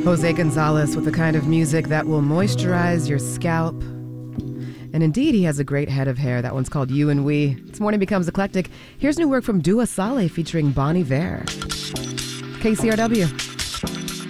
Jose Gonzalez with the kind of music that will moisturize your scalp. And indeed, he has a great head of hair. That one's called You and We. This morning becomes eclectic. Here's new work from Dua Saleh featuring Bon Iver. KCRW.